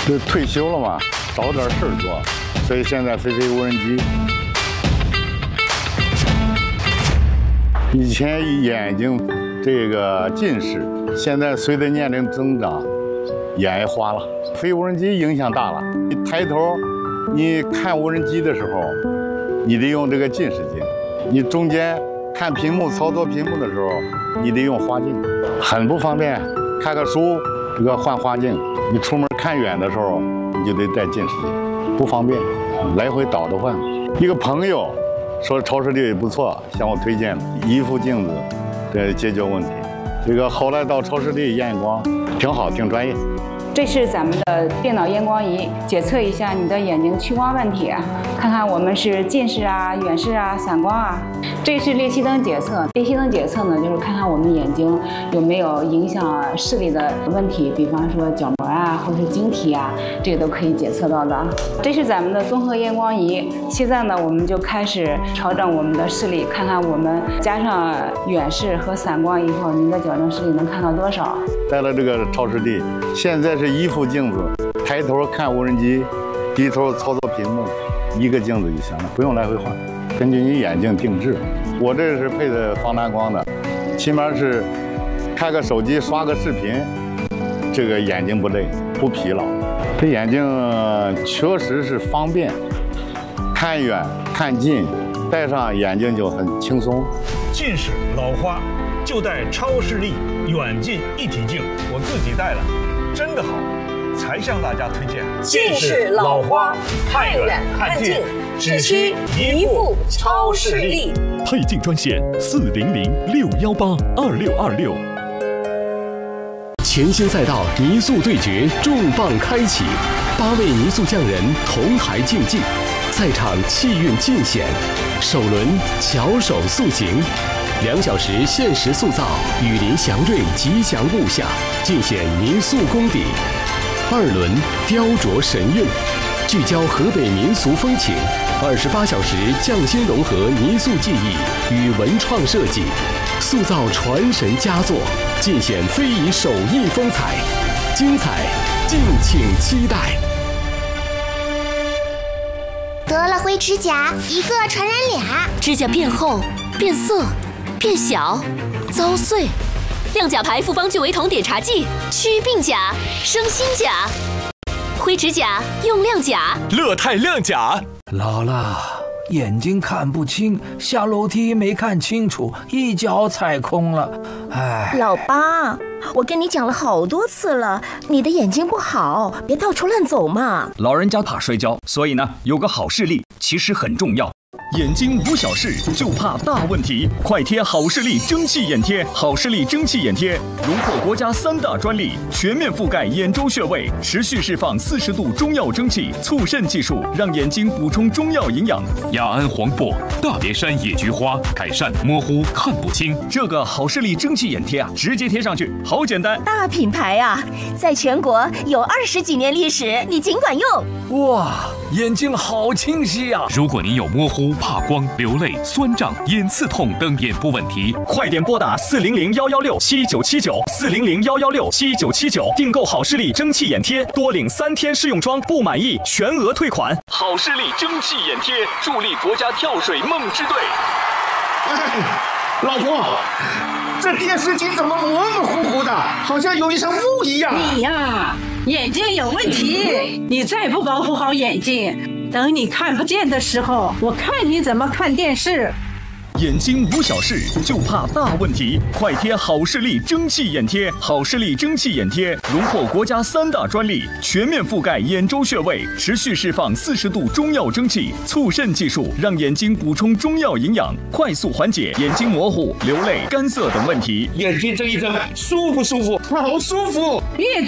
就退休了嘛，找点事儿做，所以现在飞无人机。以前眼睛这个近视，现在随着年龄增长，眼也花了。飞无人机影响大了，你抬头，你看无人机的时候，你得用这个近视镜；你中间看屏幕、操作屏幕的时候，你得用花镜，很不方便。看个书，这个换花镜；你出门看远的时候，你就得戴近视镜，不方便，来回倒着换。一个朋友说超视力不错，向我推荐一副镜子，这解决问题。这个后来到超视力验光，挺好，挺专业。 这是咱们的电脑验光仪，检测一下你的眼睛屈光问题，看看我们是近视啊、远视啊、散光啊。这是裂隙灯检测，裂隙灯检测呢，就是看看我们眼睛有没有影响视力的问题，比方说角膜啊，或是晶体啊，这个都可以检测到的。这是咱们的综合验光仪，现在呢，我们就开始调整我们的视力，看看我们加上远视和散光以后，您的矫正视力能看到多少。 戴了这个超视力，现在是一副镜子，抬头看无人机，低头操作屏幕，一个镜子就行了，不用来回换，根据你眼睛定制。我这是配的防蓝光的，起码是开个手机刷个视频，这个眼睛不累不疲劳。这眼睛确实是方便，看远看近，戴上眼睛就很轻松。 近视老花就戴超视力远近一体镜，我自己戴了，真的好，才向大家推荐。 近视老花，看远看近，只需一副超视力。 配镜专线400-618-2626。全新赛道泥塑对决重磅开启，8位泥塑匠人同台竞技，赛场气韵尽显，首轮巧手塑形，2小时限时塑造雨林祥瑞吉祥物下，尽显泥塑功底。2轮雕琢神韵，聚焦河北民俗风情，28小时匠心融合泥塑技艺与文创设计，塑造传神佳作，尽显非遗手艺风采，精彩敬请期待。 得了灰指甲，一个传染俩， 指甲变厚、变色、变小、遭碎。亮甲牌复方聚维酮碘茶剂，祛病甲，生新甲。灰指甲用亮甲， 乐泰亮甲。 姥姥，眼睛看不清，下楼梯没看清楚，一脚踩空了。哎， 老八，我跟你讲了好多次了，你的眼睛不好，别到处乱走嘛。 老人家怕摔跤，所以呢，有个好视力其实很重要。 眼睛无小事，就怕大问题。快贴好视力蒸汽眼贴，好视力蒸汽眼贴荣获国家3大专利，全面覆盖眼周穴位，持续释放40度中药蒸汽，促渗技术，让眼睛补充中药营养。 雅安黄柏、大别山野菊花，改善模糊看不清。 这个好视力蒸汽眼贴啊，直接贴上去，好简单。 大品牌啊，在全国有20几年历史，你尽管用。 哇，眼睛好清晰啊！ 如果您有模糊、怕光、流泪、酸胀、眼刺痛等眼部问题， 快点拨打400-116-7979，400-116-7979，订购好视力蒸汽眼贴，多领3天试用装，不满意全额退款。好视力蒸汽眼贴，助力国家跳水梦之队。 哎，老婆，这电视机怎么模模糊糊的，好像有一层雾一样？ 你呀，眼睛有问题，你再不保护好眼睛，等你看不见的时候，我看你怎么看电视。 眼睛无小事，就怕大问题。快贴好视力蒸汽眼贴，好视力蒸汽眼贴荣获国家3大专利，全面覆盖眼周穴位，持续释放40度中药蒸汽，促渗技术，让眼睛补充中药营养，快速缓解眼睛模糊、流泪、干涩等问题。 眼睛睁一睁，舒服舒服，好舒服。 越